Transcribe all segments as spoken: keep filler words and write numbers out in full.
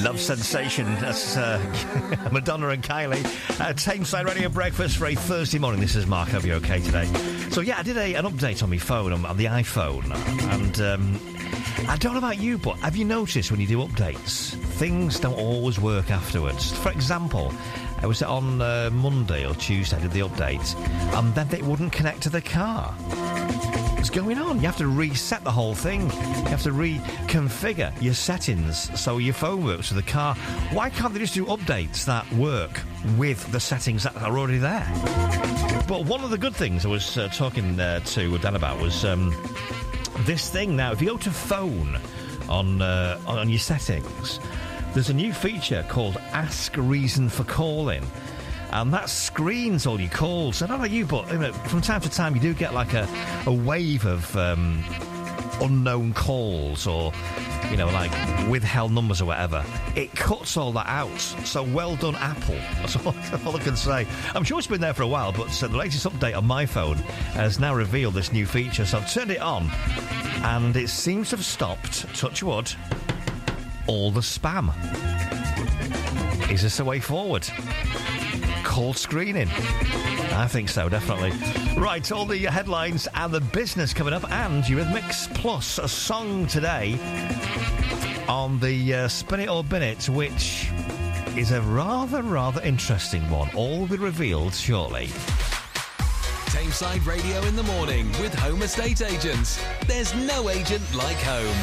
Love Sensation. That's uh, Madonna and Kylie. Uh, Tameside Radio Breakfast for a Thursday morning. This is Mark. Hope you're okay today. So, yeah, I did a, an update on my phone, on, on the iPhone. And um, I don't know about you, but have you noticed when you do updates, things don't always work afterwards? For example, I was on uh, Monday or Tuesday, I did the update, and then it wouldn't connect to the car. What's going on? You have to reset the whole thing. You have to reconfigure your settings so your phone works with the car. Why can't they just do updates that work with the settings that are already there? But one of the good things I was uh, talking uh, to Dan about was um, this thing now. If you go to phone on, uh, on your settings, there's a new feature called Ask Reason for Calling. And that screens all your calls. I don't know about you, but you know, from time to time you do get like a, a wave of um, unknown calls or, you know, like withheld numbers or whatever. It cuts all that out. So well done, Apple. That's all, that's all I can say. I'm sure it's been there for a while, but uh, the latest update on my phone has now revealed this new feature. So I've turned it on, and it seems to have stopped, touch wood, all the spam. Is this a way forward? Call screening? I think so, definitely. Right, all the headlines and the business coming up, and Eurythmics, plus a song today on the uh, Spin It or Bin It, which is a rather, rather interesting one. All will be revealed shortly. Tameside Radio in the morning with Home Estate Agents. There's no agent like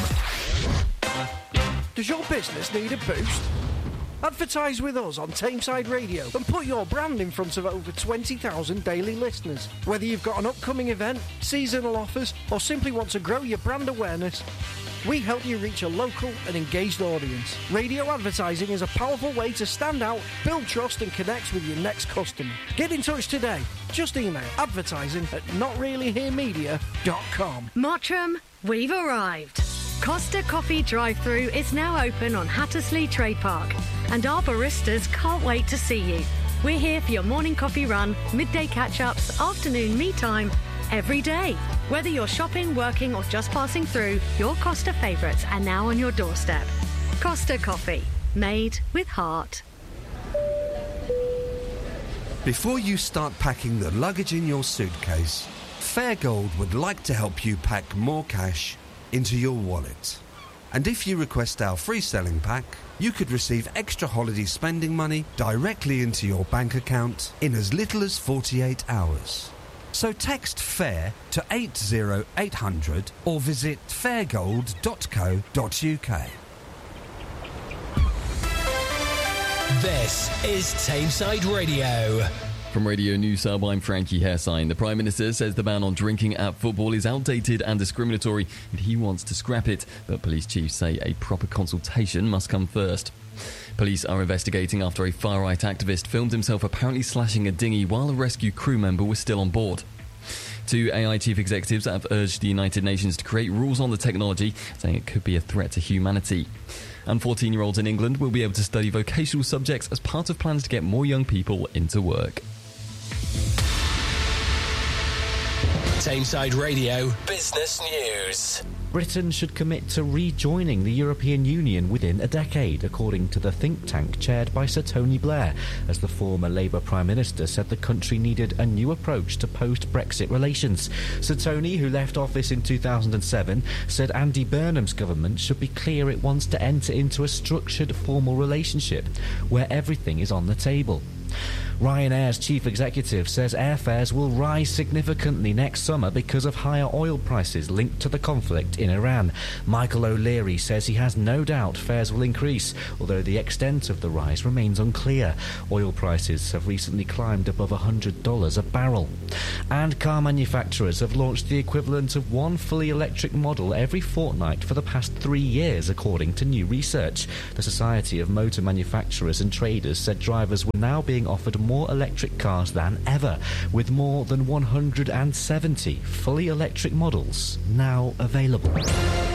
home. Does your business need a boost? Advertise with us on Tameside Radio and put your brand in front of over twenty thousand daily listeners. Whether you've got an upcoming event, seasonal offers, or simply want to grow your brand awareness, we help you reach a local and engaged audience. Radio advertising is a powerful way to stand out, build trust and connect with your next customer. Get in touch today. Just email advertising at not really here media dot com. Mottram, we've arrived. Costa Coffee Drive-Thru is now open on Hattersley Trade Park, and our baristas can't wait to see you. We're here for your morning coffee run, midday catch-ups, afternoon me time, every day. Whether you're shopping, working or just passing through, your Costa favourites are now on your doorstep. Costa Coffee, made with heart. Before you start packing the luggage in your suitcase, Fairgold would like to help you pack more cash into your wallet. And if you request our free selling pack, you could receive extra holiday spending money directly into your bank account in as little as forty-eight hours. So text FAIR to eight zero eight hundred or visit fairgold dot co dot uk. This is Tameside Radio. From Radio News Hub, I'm Frankie Hairsign. The Prime Minister says the ban on drinking at football is outdated and discriminatory, and he wants to scrap it. But police chiefs say a proper consultation must come first. Police are investigating after a far-right activist filmed himself apparently slashing a dinghy while a rescue crew member was still on board. Two A I chief executives have urged the United Nations to create rules on the technology, saying it could be a threat to humanity. And fourteen-year-olds in England will be able to study vocational subjects as part of plans to get more young people into work. Tameside Radio Business News. Britain should commit to rejoining the European Union within a decade, according to the think tank chaired by Sir Tony Blair, as the former Labour Prime Minister said the country needed a new approach to post-Brexit relations. Sir Tony, who left office in two thousand seven, said Andy Burnham's government should be clear it wants to enter into a structured formal relationship where everything is on the table. Ryanair's chief executive says airfares will rise significantly next summer because of higher oil prices linked to the conflict in Iran. Michael O'Leary says he has no doubt fares will increase, although the extent of the rise remains unclear. Oil prices have recently climbed above one hundred dollars a barrel. And car manufacturers have launched the equivalent of one fully electric model every fortnight for the past three years, according to new research. The Society of Motor Manufacturers and Traders said drivers were now being offered more electric cars than ever, with more than one hundred seventy fully electric models now available.